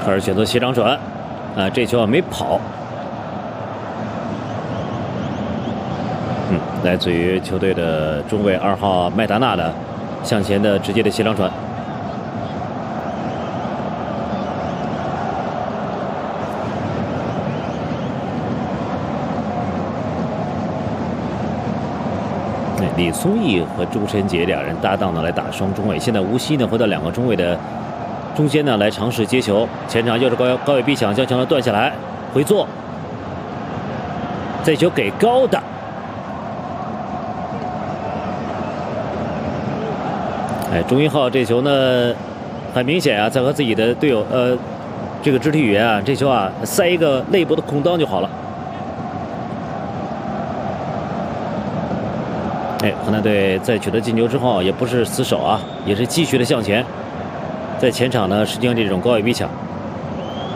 科尔选择斜长传，这球没跑。来自于球队的中卫2号麦达纳的向前的直接的斜长传。李松义和周晨杰两人搭档呢来打双中卫，现在无锡呢回到2个中卫的中间呢来尝试接球，前场又是高位逼抢，将球呢断下来，回做，这球给高的，钟一浩这球呢很明显啊，在和自己的队友这个肢体语言啊，这球啊塞一个内部的空当就好了。河南队在取得进球之后也不是死守啊，也是继续的向前，在前场呢实行这种高位逼抢。